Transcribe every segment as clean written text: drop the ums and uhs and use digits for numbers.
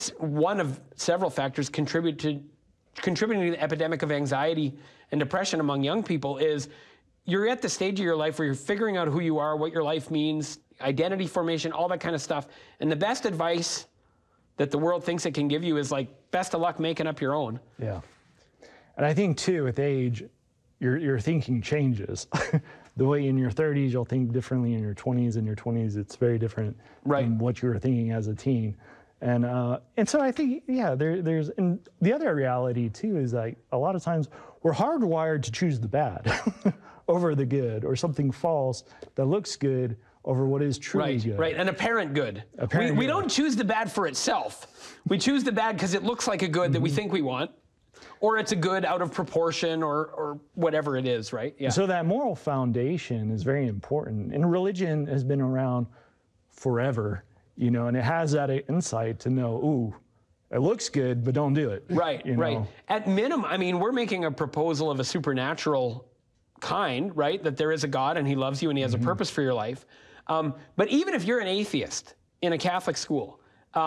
one of several factors contributing to the epidemic of anxiety and depression among young people is you're at the stage of your life where you're figuring out who you are, what your life means, identity formation, all that kind of stuff. And the best advice that the world thinks it can give you is like, best of luck making up your own. Yeah. And I think too, with age, your thinking changes. The way in your 30s, you'll think differently in your 20s. In your 20s, it's very different from what you were thinking as a teen. And so I think, yeah, there's, and the other reality too is like a lot of times we're hardwired to choose the bad over the good, or something false that looks good over what is truly good. Right, an apparent good. We don't choose the bad for itself. We choose the bad because it looks like a good that we think we want, or it's a good out of proportion, or whatever it is, right? Yeah. So that moral foundation is very important. And religion has been around forever, you know, and it has that insight to know, ooh, it looks good, but don't do it. Right, you know? right. At minimum, I mean, we're making a proposal of a supernatural kind, right? That there is a God and he loves you and he has a purpose for your life. But even if you're an atheist in a Catholic school,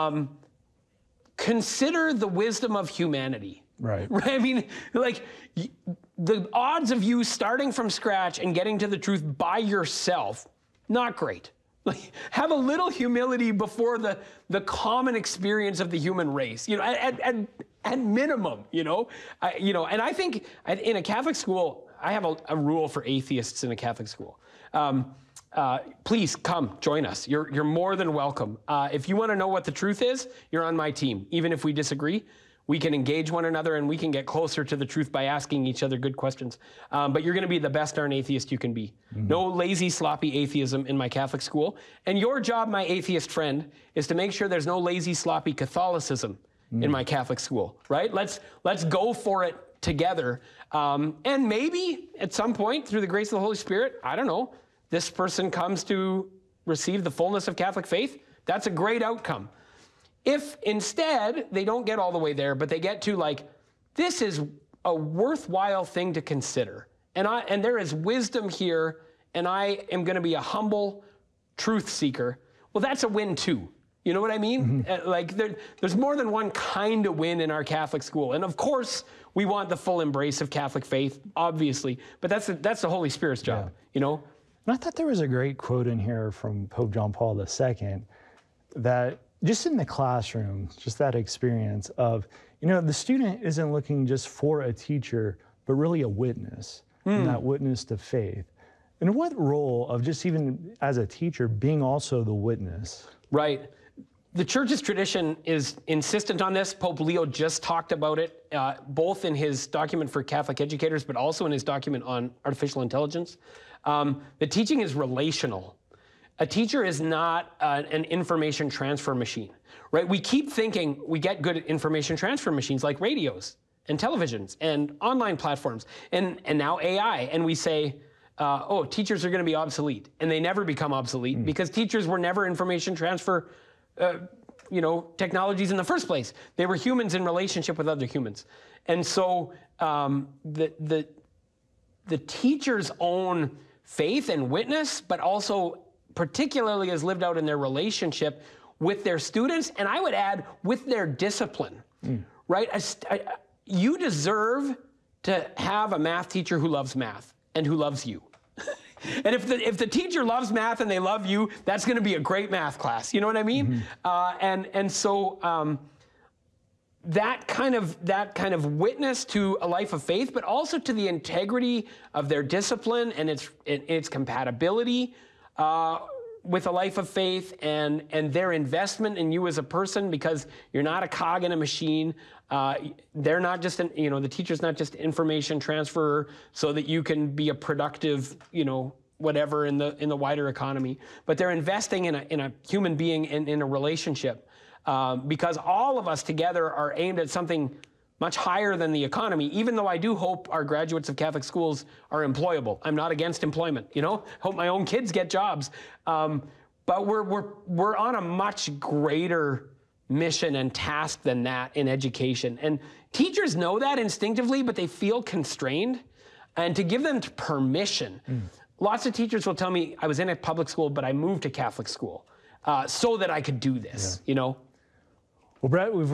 consider the wisdom of humanity. Right. I mean, like, the odds of you starting from scratch and getting to the truth by yourself, not great. Like, have a little humility before the common experience of the human race, you know, at minimum, you know. And I think in a Catholic school, I have a rule for atheists in a Catholic school. Please come join us. You're more than welcome. If you want to know what the truth is, you're on my team. Even if we disagree, we can engage one another and we can get closer to the truth by asking each other good questions. But you're going to be the best darn atheist you can be. No lazy, sloppy atheism in my Catholic school. And your job, my atheist friend, is to make sure there's no lazy, sloppy Catholicism in my Catholic school, right? Let's go for it together. And maybe at some point, through the grace of the Holy Spirit, I don't know, this person comes to receive the fullness of Catholic faith. That's a great outcome. If instead they don't get all the way there, but they get to like, this is a worthwhile thing to consider, and there is wisdom here, and I am going to be a humble truth seeker, well, that's a win too. You know what I mean? Like there's more than one kind of win in our Catholic school. And of course, we want the full embrace of Catholic faith, obviously, but that's the Holy Spirit's job, you know? And I thought there was a great quote in here from Pope John Paul II that just in the classroom, just that experience of, you know, the student isn't looking just for a teacher, but really a witness, and that witness to faith. And what role of just even as a teacher being also the witness? Right. The church's tradition is insistent on this. Pope Leo just talked about it, both in his document for Catholic educators, but also in his document on artificial intelligence. The teaching is relational. A teacher is not an information transfer machine, right? We keep thinking we get good information transfer machines like radios and televisions and online platforms and now AI. And we say, oh, teachers are going to be obsolete. And they never become obsolete because teachers were never information transfer technologies in the first place. They were humans in relationship with other humans. And so the teacher's own faith and witness, but also particularly as lived out in their relationship with their students, and I would add with their discipline, right? You deserve to have a math teacher who loves math and who loves you. And if the teacher loves math and they love you, that's going to be a great math class. You know what I mean? So that kind of witness to a life of faith, but also to the integrity of their discipline and its compatibility with a life of faith and their investment in you as a person, because you're not a cog in a machine. They're not just the teacher's not just information transfer so that you can be a productive, whatever in the wider economy, but they're investing in a human being in a relationship, because all of us together are aimed at something much higher than the economy, even though I do hope our graduates of Catholic schools are employable. I'm not against employment, hope my own kids get jobs. But we're on a much greater mission and task than that in education. And teachers know that instinctively, but they feel constrained. And to give them permission, lots of teachers will tell me, I was in a public school, but I moved to Catholic school so that I could do this, Well, Well, Brett, we've